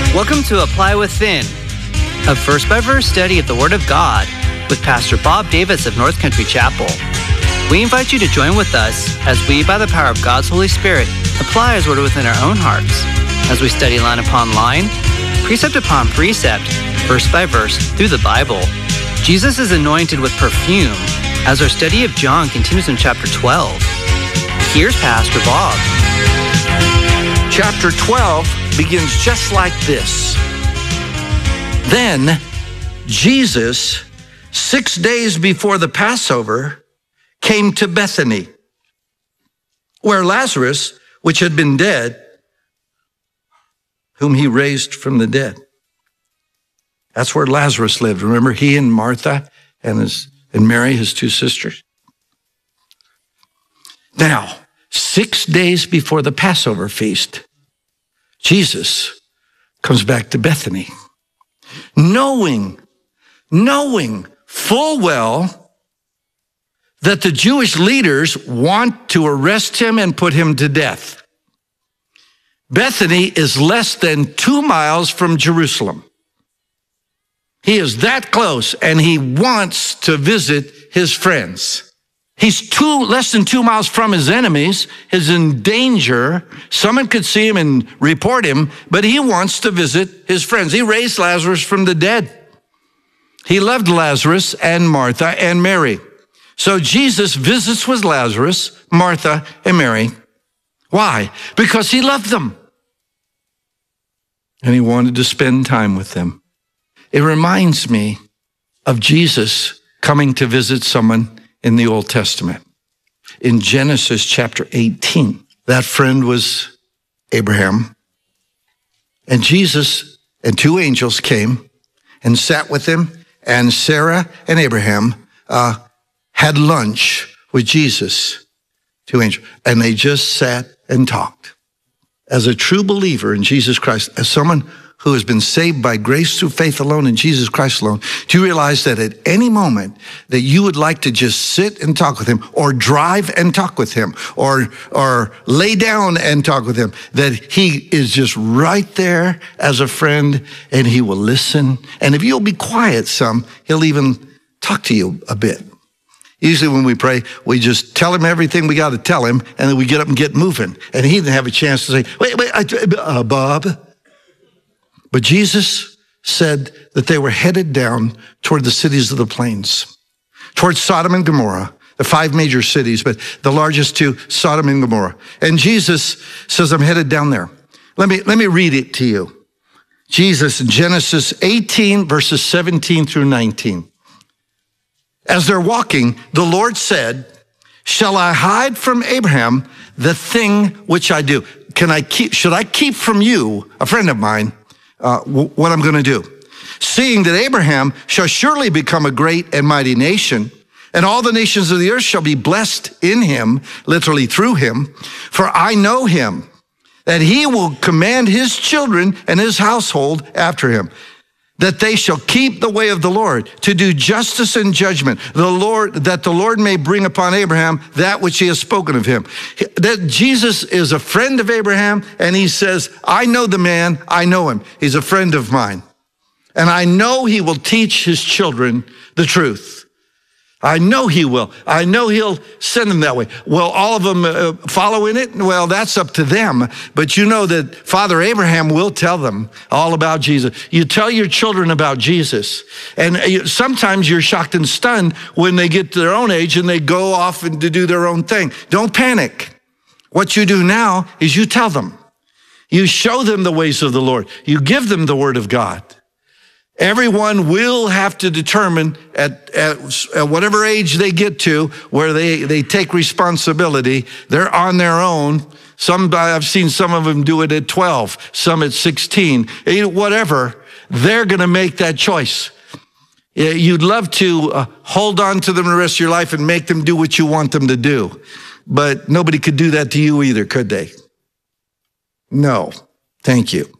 Welcome to Apply Within, a verse-by-verse study of the Word of God with Pastor Bob Davis of North Country Chapel. We invite you to join with us as we, by the power of God's Holy Spirit, apply His Word within our own hearts as we study line upon line, precept upon precept, verse by verse through the Bible. Jesus is anointed with perfume as our study of John continues in chapter 12. Here's Pastor Bob. Chapter 12 begins just like this. Then Jesus, 6 days before the Passover, came to Bethany, where Lazarus, which had been dead, whom he raised from the dead. That's where Lazarus lived. Remember, he and Martha and Mary, his two sisters. Now, 6 days before the Passover feast, Jesus comes back to Bethany, knowing full well that the Jewish leaders want to arrest him and put him to death. Bethany is less than 2 miles from Jerusalem. He is that close, and he wants to visit his friends. He's less than 2 miles from his enemies. He's in danger. Someone could see him and report him, but he wants to visit his friends. He raised Lazarus from the dead. He loved Lazarus and Martha and Mary. So Jesus visits with Lazarus, Martha, and Mary. Why? Because he loved them. And he wanted to spend time with them. It reminds me of Jesus coming to visit someone in the Old Testament. In Genesis chapter 18, that friend was Abraham. And Jesus and two angels came and sat with him, and Sarah and Abraham had lunch with Jesus, two angels, and they just sat and talked. As a true believer in Jesus Christ, as someone who has been saved by grace through faith alone in Jesus Christ alone, do you realize that at any moment that you would like to just sit and talk with him, or drive and talk with him, or lay down and talk with him, that he is just right there as a friend, and he will listen. And if you'll be quiet some, he'll even talk to you a bit. Usually when we pray, we just tell him everything we got to tell him, and then we get up and get moving. And he didn't have a chance to say, wait, Bob. But Jesus said that they were headed down toward the cities of the plains, towards Sodom and Gomorrah, the 5 major cities, but the largest two, Sodom and Gomorrah. And Jesus says, I'm headed down there. Let me read it to you. Jesus in Genesis 18, verses 17 through 19. As they're walking, the Lord said, shall I hide from Abraham the thing which I do? Should I keep from you, a friend of mine, what I'm going to do? Seeing that Abraham shall surely become a great and mighty nation, and all the nations of the earth shall be blessed in him, literally through him. For I know him, that he will command his children and his household after him, that they shall keep the way of the Lord, to do justice and judgment, that the Lord may bring upon Abraham that which he has spoken of him. That Jesus is a friend of Abraham, and he says, I know the man, I know him. He's a friend of mine. And I know he will teach his children the truth. I know he will. I know he'll send them that way. Will all of them follow in it? Well, that's up to them. But you know that Father Abraham will tell them all about Jesus. You tell your children about Jesus. And sometimes you're shocked and stunned when they get to their own age and they go off and to do their own thing. Don't panic. What you do now is you tell them. You show them the ways of the Lord. You give them the word of God. Everyone will have to determine at whatever age they get to where they take responsibility. They're on their own. I've seen some of them do it at 12, some at 16, whatever. They're going to make that choice. You'd love to hold on to them the rest of your life and make them do what you want them to do. But nobody could do that to you either, could they? No. Thank you.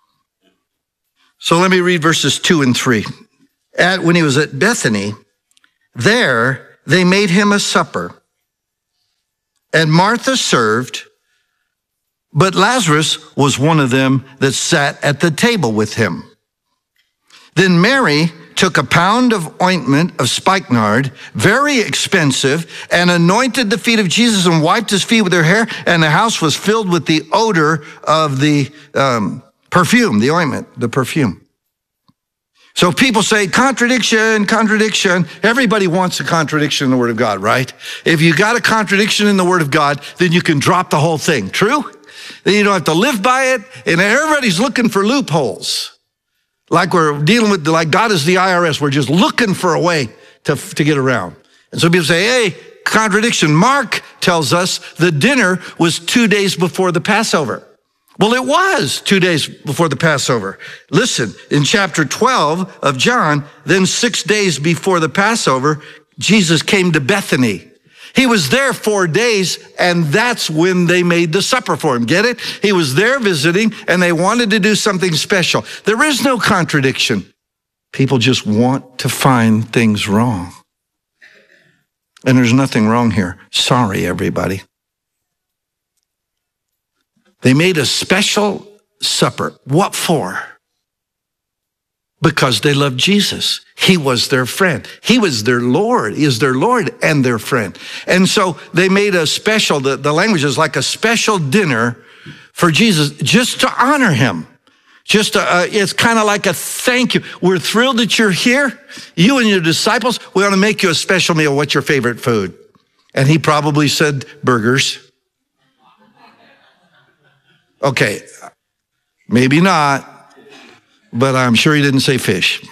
So let me read verses 2 and 3. When he was at Bethany, there they made him a supper. And Martha served, but Lazarus was one of them that sat at the table with him. Then Mary took a pound of ointment of spikenard, very expensive, and anointed the feet of Jesus and wiped his feet with her hair, and the house was filled with the odor of the perfume, the ointment, the perfume. So people say, contradiction, contradiction. Everybody wants a contradiction in the Word of God, right? If you got a contradiction in the Word of God, then you can drop the whole thing. True? Then you don't have to live by it, and everybody's looking for loopholes. Like we're dealing with, like God is the IRS. We're just looking for a way to get around. And so people say, hey, contradiction. Mark tells us the dinner was 2 days before the Passover. Well, it was 2 days before the Passover. Listen, in chapter 12 of John, then 6 days before the Passover, Jesus came to Bethany. He was there 4 days, and that's when they made the supper for him. Get it? He was there visiting, and they wanted to do something special. There is no contradiction. People just want to find things wrong. And there's nothing wrong here. Sorry, everybody. They made a special supper. What for? Because they loved Jesus. He was their friend. He was their Lord. He is their Lord and their friend. And so they made a special, the language is like a special dinner for Jesus, just to honor him. It's kind of like a thank you. We're thrilled that you're here. You and your disciples, we want to make you a special meal. What's your favorite food? And he probably said burgers. Okay, maybe not, but I'm sure he didn't say fish.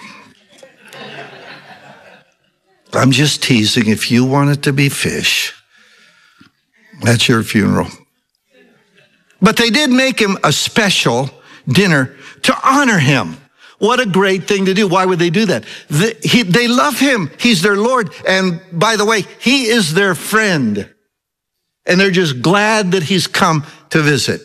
I'm just teasing. If you want it to be fish, that's your funeral. But they did make him a special dinner to honor him. What a great thing to do. Why would they do that? They love him. He's their Lord. And by the way, he is their friend. And they're just glad that he's come to visit.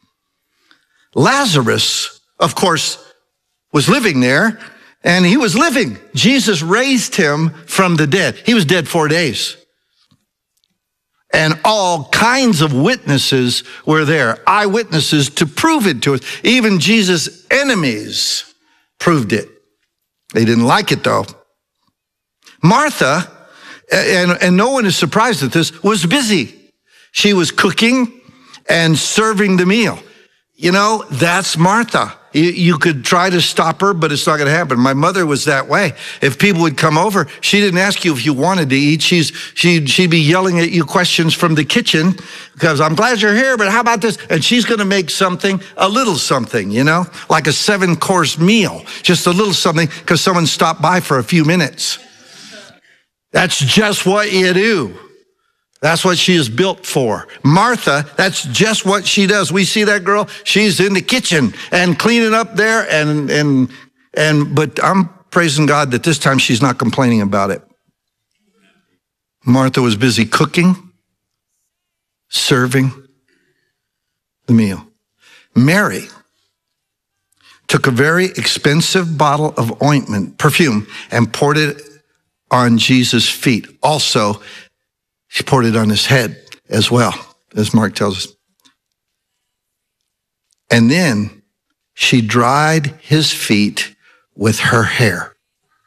Lazarus, of course, was living there, and he was living. Jesus raised him from the dead. He was dead 4 days. And all kinds of witnesses were there, eyewitnesses to prove it to us. Even Jesus' enemies proved it. They didn't like it, though. Martha, and no one is surprised at this, was busy. She was cooking and serving the meal. You know, that's Martha. You could try to stop her, but it's not going to happen. My mother was that way. If people would come over, she didn't ask you if you wanted to eat. She'd be yelling at you questions from the kitchen because I'm glad you're here, but how about this? And she's going to make something, a little something, you know, like a 7-course meal, just a little something because someone stopped by for a few minutes. That's just what you do. That's what she is built for. Martha, that's just what she does. We see that girl, she's in the kitchen and cleaning up there but I'm praising God that this time she's not complaining about it. Martha was busy cooking, serving the meal. Mary took a very expensive bottle of ointment, perfume, and poured it on Jesus' feet. Also, she poured it on his head as well, as Mark tells us. And then she dried his feet with her hair.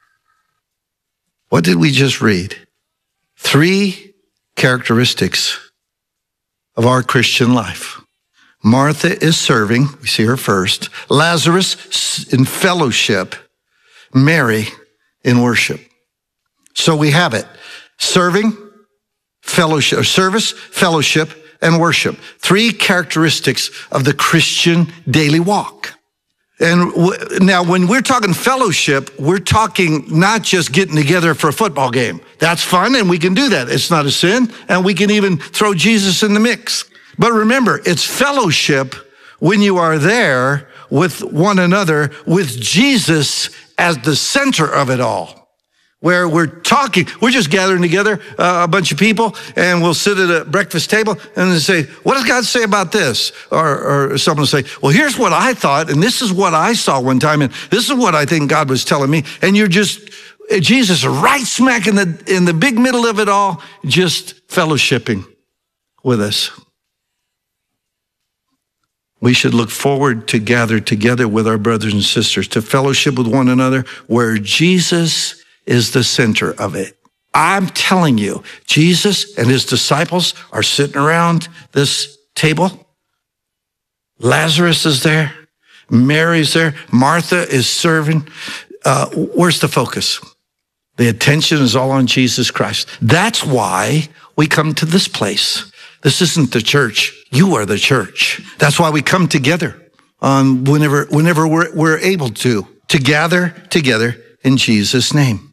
What did we just read? 3 characteristics of our Christian life. Martha is serving, we see her first. Lazarus in fellowship. Mary in worship. So we have it. Serving, fellowship, service, fellowship, and worship. 3 characteristics of the Christian daily walk. And now when we're talking fellowship, we're talking not just getting together for a football game. That's fun, and we can do that. It's not a sin, and we can even throw Jesus in the mix. But remember, it's fellowship when you are there with one another, with Jesus as the center of it all. Where we're talking, we're just gathering together, a bunch of people, and we'll sit at a breakfast table and they say, what does God say about this? Or someone will say, well, here's what I thought, and this is what I saw one time, and this is what I think God was telling me. And you're just, Jesus right smack in the big middle of it all, just fellowshipping with us. We should look forward to gather together with our brothers and sisters, to fellowship with one another where Jesus is the center of it. I'm telling you, Jesus and his disciples are sitting around this table. Lazarus is there. Mary's there. Martha is serving. Where's the focus? The attention is all on Jesus Christ. That's why we come to this place. This isn't the church. You are the church. That's why we come together whenever we're able to gather together in Jesus' name.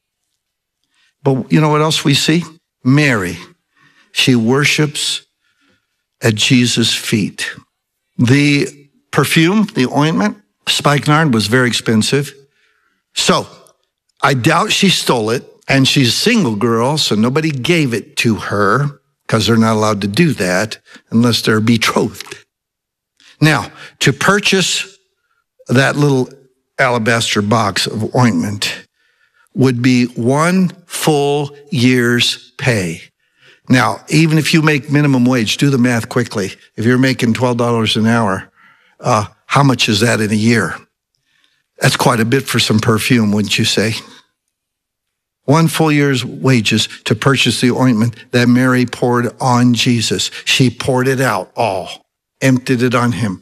But you know what else we see? Mary, she worships at Jesus' feet. The perfume, the ointment, spikenard, was very expensive. So I doubt she stole it, and she's a single girl, so nobody gave it to her because they're not allowed to do that unless they're betrothed. Now, to purchase that little alabaster box of ointment would be 1 full year's pay. Now, even if you make minimum wage, do the math quickly. If you're making $12 an hour, how much is that in a year? That's quite a bit for some perfume, wouldn't you say? 1 full year's wages to purchase the ointment that Mary poured on Jesus. She poured it out all, emptied it on him.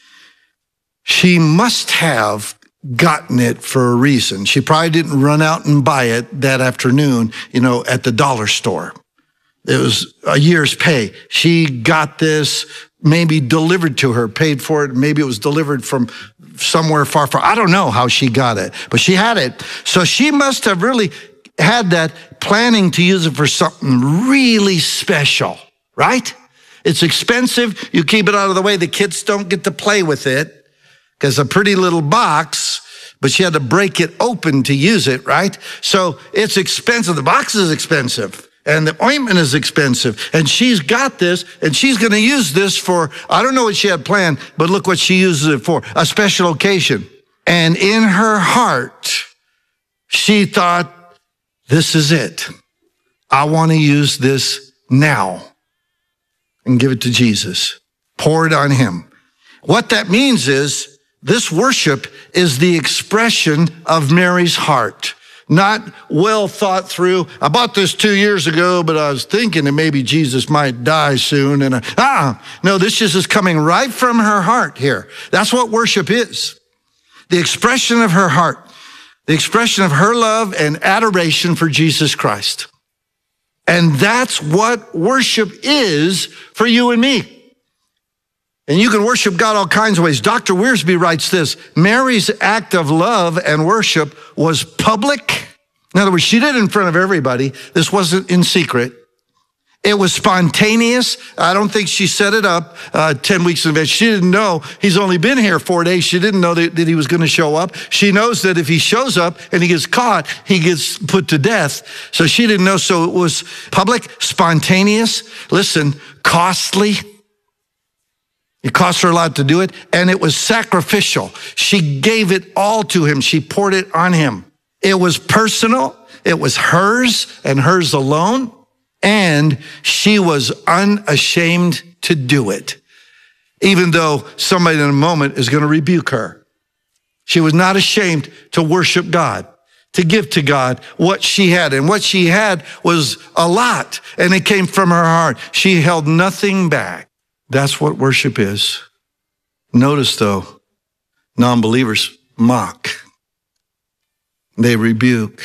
She must have gotten it for a reason. She probably didn't run out and buy it that afternoon, at the dollar store. It was a year's pay. She got this maybe delivered to her, paid for it. Maybe it was delivered from somewhere far. I don't know how she got it, but she had it. So she must have really had that planning to use it for something really special, right? It's expensive. You keep it out of the way. The kids don't get to play with it because a pretty little box, but she had to break it open to use it, right? So it's expensive. The box is expensive. And the ointment is expensive. And she's got this, and she's going to use this for, I don't know what she had planned, but look what she uses it for, a special occasion. And in her heart, she thought, this is it. I want to use this now and give it to Jesus. Pour it on him. What that means is this worship is the expression of Mary's heart. Not well thought through. I bought this 2 years ago, but I was thinking that maybe Jesus might die soon. No, this just is coming right from her heart here. That's what worship is. The expression of her heart. The expression of her love and adoration for Jesus Christ. And that's what worship is for you and me. And you can worship God all kinds of ways. Dr. Wiersbe writes this: Mary's act of love and worship was public. In other words, she did it in front of everybody. This wasn't in secret. It was spontaneous. I don't think she set it up 10 weeks in advance. She didn't know. He's only been here 4 days. She didn't know that he was going to show up. She knows that if he shows up and he gets caught, he gets put to death. So she didn't know. So it was public, spontaneous, listen, costly. It cost her a lot to do it, and it was sacrificial. She gave it all to him. She poured it on him. It was personal. It was hers and hers alone, and she was unashamed to do it, even though somebody in a moment is going to rebuke her. She was not ashamed to worship God, to give to God what she had, and what she had was a lot, and it came from her heart. She held nothing back. That's what worship is. Notice, though, non-believers mock. They rebuke.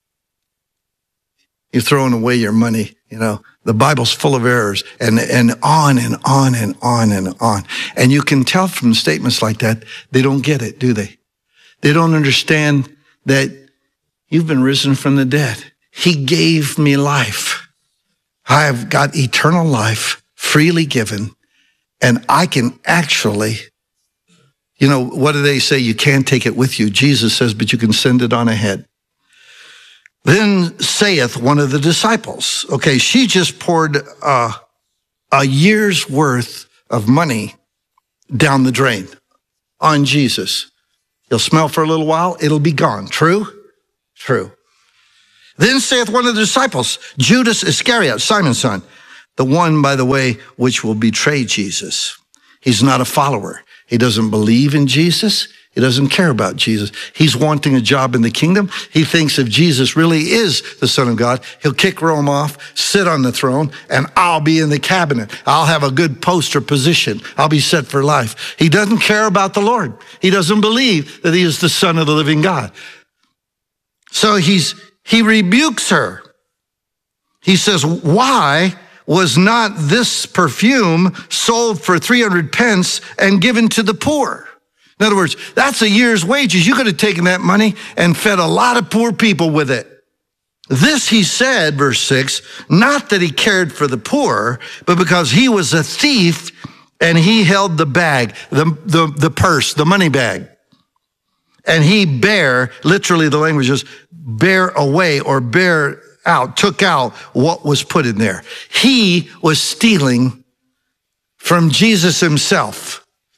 You're throwing away your money. The Bible's full of errors, and on and on and on and on. And you can tell from statements like that, they don't get it, do they? They don't understand that you've been risen from the dead. He gave me life. I have got eternal life freely given. And I can actually, what do they say? You can't take it with you. Jesus says, but you can send it on ahead. Then saith one of the disciples. Okay, she just poured a year's worth of money down the drain on Jesus. You'll smell for a little while. It'll be gone. True? True. Then saith one of the disciples, Judas Iscariot, Simon's son, the one, by the way, which will betray Jesus. He's not a follower. He doesn't believe in Jesus. He doesn't care about Jesus. He's wanting a job in the kingdom. He thinks if Jesus really is the Son of God, he'll kick Rome off, sit on the throne, and I'll be in the cabinet. I'll have a good post or position. I'll be set for life. He doesn't care about the Lord. He doesn't believe that he is the Son of the living God. So he rebukes her. He says, why was not this perfume sold for 300 pence and given to the poor? In other words, that's a year's wages. You could have taken that money and fed a lot of poor people with it. This he said, verse 6, not that he cared for the poor, but because he was a thief and he held the bag, the purse, the money bag. And he literally the language is bear away or bear out, took out what was put in there. He was stealing from Jesus himself.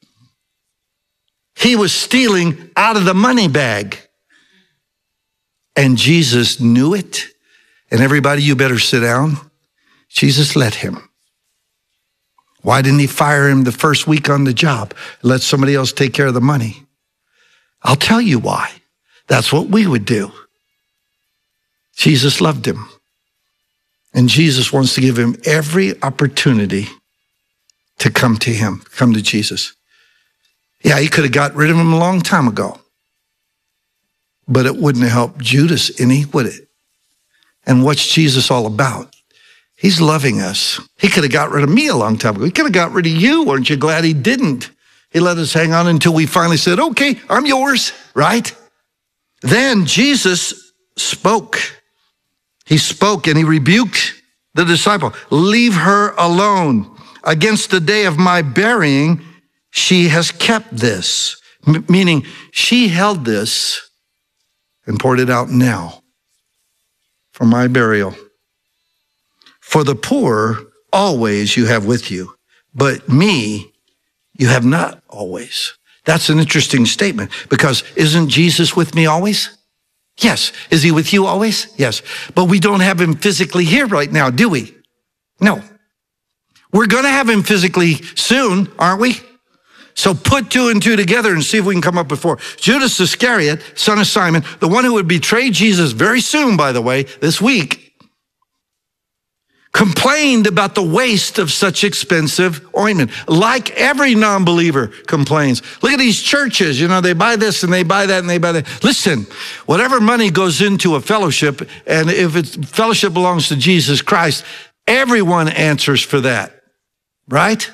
He was stealing out of the money bag. And Jesus knew it. And everybody, you better sit down. Jesus let him. Why didn't he fire him the first week on the job? Let somebody else take care of the money. I'll tell you why. That's what we would do. Jesus loved him. And Jesus wants to give him every opportunity to come to him, come to Jesus. Yeah, he could have got rid of him a long time ago. But it wouldn't have helped Judas any, would it? And what's Jesus all about? He's loving us. He could have got rid of me a long time ago. He could have got rid of you. Aren't you glad he didn't? He let us hang on until we finally said, okay, I'm yours, right? Then Jesus spoke. He spoke and he rebuked the disciple. Leave her alone. Against the day of my burying, she has kept this, meaning she held this and poured it out now for my burial. For the poor, always you have with you, but me, you have not always. That's an interesting statement because isn't Jesus with me always? Yes. Is he with you always? Yes. But we don't have him physically here right now, do we? No. We're going to have him physically soon, aren't we? So put two and two together and see if we can come up with four. Judas Iscariot, son of Simon, the one who would betray Jesus very soon, by the way, this week, complained about the waste of such expensive ointment. Like every non-believer complains. Look at these churches, they buy this and they buy that and they buy that. Listen, whatever money goes into a fellowship, and if fellowship belongs to Jesus Christ, everyone answers for that, right?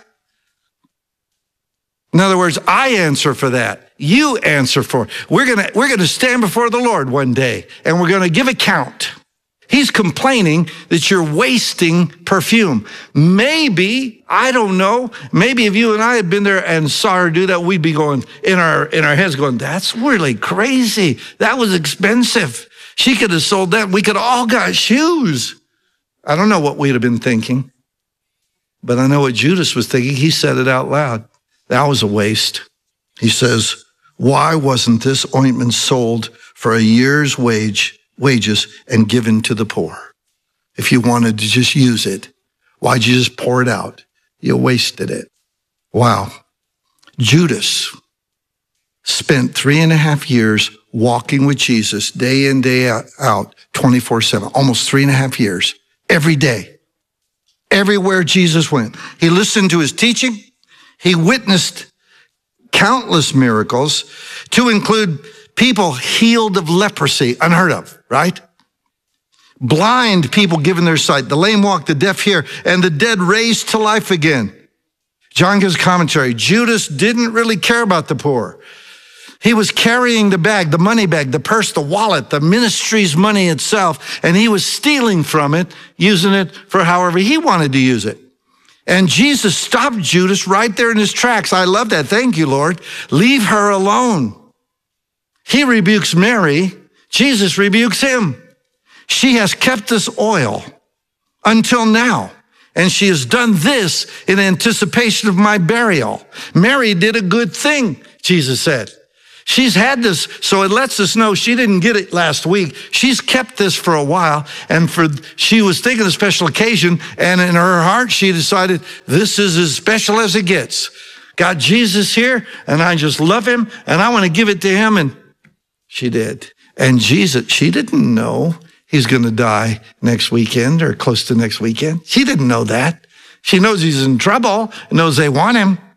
In other words, I answer for that. You answer for it. We're going to stand before the Lord one day and we're going to give account. He's complaining that you're wasting perfume. Maybe, I don't know, maybe if you and I had been there and saw her do that, we'd be going in our heads going, that's really crazy. That was expensive. She could have sold that. We could have all got shoes. I don't know what we'd have been thinking, but I know what Judas was thinking. He said it out loud. That was a waste. He says, why wasn't this ointment sold for a year's wages and given to the poor? If you wanted to just use it, why'd you just pour it out? You wasted it. Wow. Judas spent 3.5 years walking with Jesus day in, day out, 24/7, almost 3.5 years, every day, everywhere Jesus went. He listened to his teaching. He witnessed countless miracles, to include people healed of leprosy, unheard of, right? Blind people given their sight, the lame walk, the deaf hear, and the dead raised to life again. John gives commentary. Judas didn't really care about the poor. He was carrying the bag, the money bag, the purse, the wallet, the ministry's money itself, and he was stealing from it, using it for however he wanted to use it. And Jesus stopped Judas right there in his tracks. I love that. Thank you, Lord. Leave her alone. He rebukes Mary. Jesus rebukes him. She has kept this oil until now, and she has done this in anticipation of my burial. Mary did a good thing, Jesus said. She's had this, so it lets us know she didn't get it last week. She's kept this for a while, and she was thinking of a special occasion, and in her heart, she decided this is as special as it gets. got Jesus here, and I just love him, and I want to give it to him. And she did. And Jesus, she didn't know he's going to die next weekend or close to next weekend. She didn't know that. She knows he's in trouble, knows they want him.